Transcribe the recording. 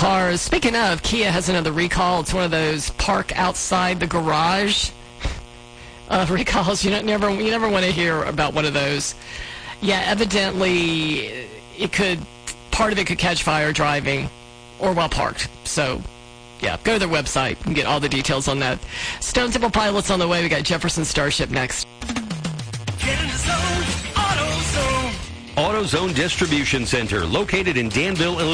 cars. Speaking of, Kia has another recall. It's one of those park outside the garage recalls. You never want to hear about one of those. Yeah, evidently part of it could catch fire driving or while parked. So, yeah, go to their website and get all the details on that. Stone Temple Pilots on the way. We got Jefferson Starship next. Get in the zone, AutoZone. AutoZone Distribution Center, located in Danville, Illinois.